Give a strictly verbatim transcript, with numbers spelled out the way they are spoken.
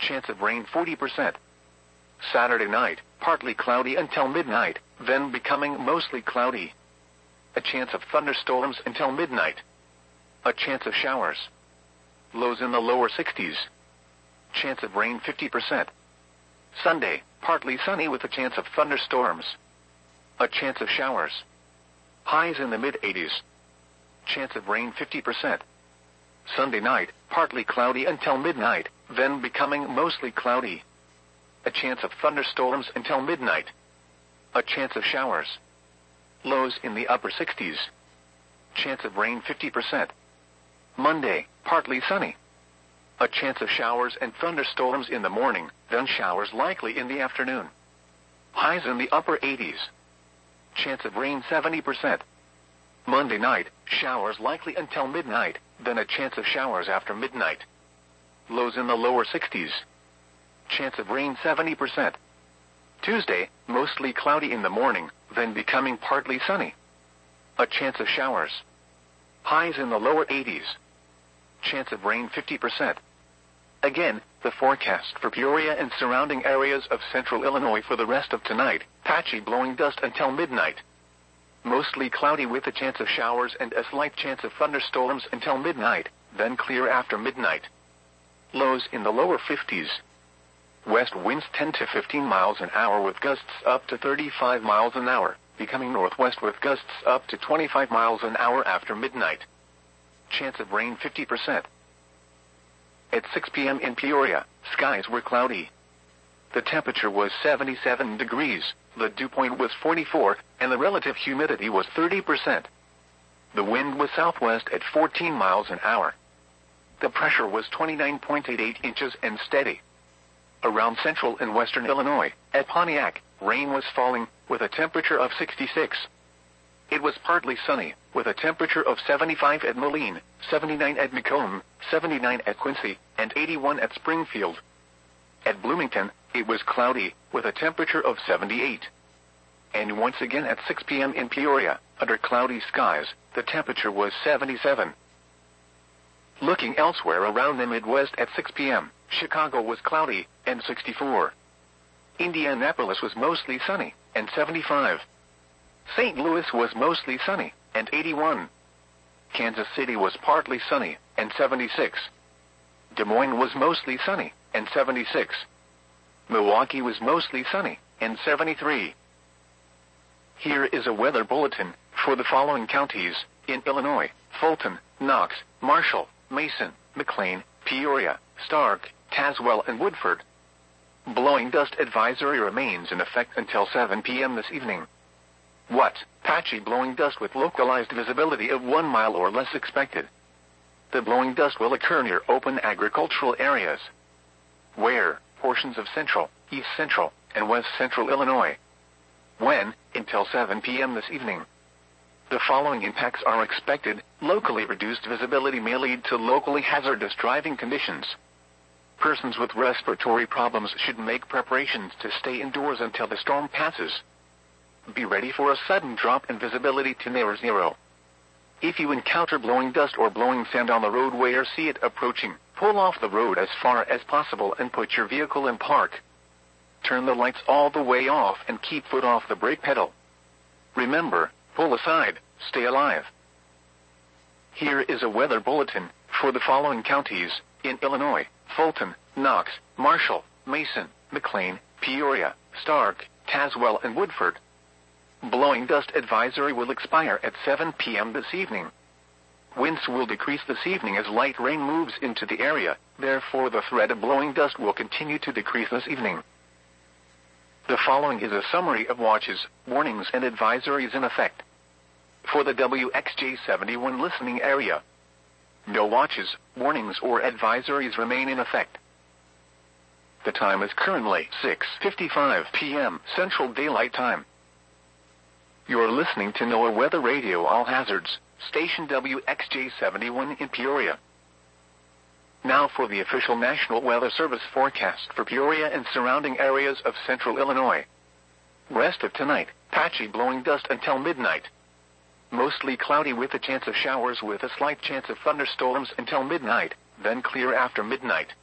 Chance of rain forty percent. Saturday night, partly cloudy until midnight, then becoming mostly cloudy. A chance of thunderstorms until midnight. A chance of showers. Lows in the lower sixties. Chance of rain fifty percent. Sunday, partly sunny with a chance of thunderstorms. A chance of showers. Highs in the mid-eighties. Chance of rain fifty percent. Sunday night, partly cloudy until midnight, then becoming mostly cloudy. A chance of thunderstorms until midnight. A chance of showers. Lows in the upper sixties. Chance of rain fifty percent. Monday, partly sunny. A chance of showers and thunderstorms in the morning, then showers likely in the afternoon. Highs in the upper eighties. Chance of rain seventy percent. Monday night, showers likely until midnight, then a chance of showers after midnight. Lows in the lower sixties. Chance of rain seventy percent. Tuesday, mostly cloudy in the morning, then becoming partly sunny. A chance of showers. Highs in the lower eighties. Chance of rain fifty percent. Again, the forecast for Peoria and surrounding areas of central Illinois for the rest of tonight: patchy blowing dust until midnight. Mostly cloudy with a chance of showers and a slight chance of thunderstorms until midnight, then clear after midnight. Lows in the lower fifties. West winds ten to fifteen miles an hour with gusts up to thirty-five miles an hour, becoming northwest with gusts up to twenty-five miles an hour after midnight. Chance of rain fifty percent. At six p.m. in Peoria, skies were cloudy. The temperature was seventy-seven degrees, the dew point was forty-four, and the relative humidity was thirty percent. The wind was southwest at fourteen miles an hour. The pressure was twenty-nine point eight eight inches and steady. Around central and western Illinois, at Pontiac, rain was falling, with a temperature of sixty-six. It was partly sunny, with a temperature of seventy-five at Moline, seventy-nine at Macomb, seventy-nine at Quincy, and eighty-one at Springfield. At Bloomington, it was cloudy, with a temperature of seventy-eight. And once again at six p.m. in Peoria, under cloudy skies, the temperature was seventy-seven. Looking elsewhere around the Midwest at six p.m., Chicago was cloudy, and sixty-four. Indianapolis was mostly sunny, and seventy-five. Saint Louis was mostly sunny, and eighty-one. Kansas City was partly sunny, and seventy-six. Des Moines was mostly sunny, and seventy-six. Milwaukee was mostly sunny, and seventy-three. Here is a weather bulletin for the following counties in Illinois: Fulton, Knox, Marshall, Mason, McLean, Peoria, Stark, Tazewell, and Woodford. Blowing dust advisory remains in effect until seven p.m. this evening. What? Patchy blowing dust with localized visibility of one mile or less expected. The blowing dust will occur near open agricultural areas. Where? Portions of central, east central, and west central Illinois. When? Until seven p.m. this evening. The following impacts are expected. Locally reduced visibility may lead to locally hazardous driving conditions. Persons with respiratory problems should make preparations to stay indoors until the storm passes. Be ready for a sudden drop in visibility to near zero. If you encounter blowing dust or blowing sand on the roadway or see it approaching, pull off the road as far as possible and put your vehicle in park. Turn the lights all the way off and keep foot off the brake pedal. Remember, pull aside, stay alive. Here is a weather bulletin for the following counties in Illinois: Fulton, Knox, Marshall, Mason, McLean, Peoria, Stark, Tazewell, and Woodford. Blowing dust advisory will expire at seven p.m. this evening. Winds will decrease this evening as light rain moves into the area, therefore the threat of blowing dust will continue to decrease this evening. The following is a summary of watches, warnings, and advisories in effect. For the W X J seventy-one listening area, no watches, warnings, or advisories remain in effect. The time is currently six fifty-five p.m. Central Daylight Time. You're listening to NOAA Weather Radio All Hazards, station W X J seventy-one in Peoria. Now for the official National Weather Service forecast for Peoria and surrounding areas of central Illinois. Rest of tonight, patchy blowing dust until midnight. Mostly cloudy with a chance of showers with a slight chance of thunderstorms until midnight, then clear after midnight.